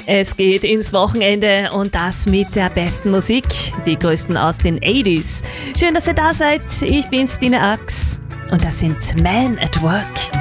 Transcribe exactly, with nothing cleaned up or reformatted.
Es geht ins Wochenende und das mit der besten Musik, die größten aus den achtziger. Schön, dass ihr da seid. Ich bin's, Dina Ax, und das sind Men at Work.